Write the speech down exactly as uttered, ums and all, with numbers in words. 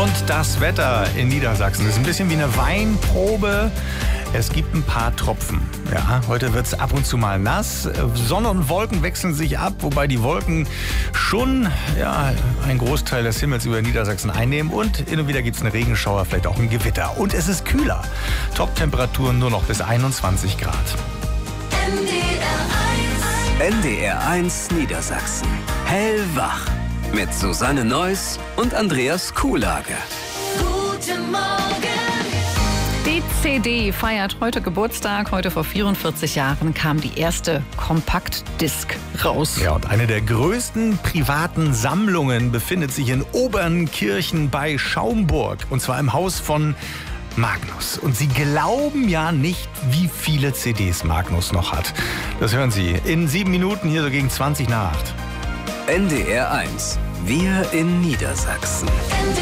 Und das Wetter in Niedersachsen ist ein bisschen wie eine Weinprobe. Es gibt ein paar Tropfen. Ja, heute wird es ab und zu mal nass. Sonne und Wolken wechseln sich ab, wobei die Wolken schon ja, einen Großteil des Himmels über Niedersachsen einnehmen. Und hin und wieder gibt es einen Regenschauer, vielleicht auch ein Gewitter. Und es ist kühler. Top-Temperaturen nur noch bis einundzwanzig Grad. N D R eins Niedersachsen. Hellwach. Mit Susanne Neuss und Andreas Kuhlage. Guten Morgen. Die C D feiert heute Geburtstag. Heute vor vierundvierzig Jahren kam die erste Kompaktdisk raus. Ja, und eine der größten privaten Sammlungen befindet sich in Obernkirchen bei Schaumburg. Und zwar im Haus von Magnus. Und Sie glauben ja nicht, wie viele C Ds Magnus noch hat. Das hören Sie in sieben Minuten hier so gegen zwanzig nach acht. N D R eins. Wir in Niedersachsen. N D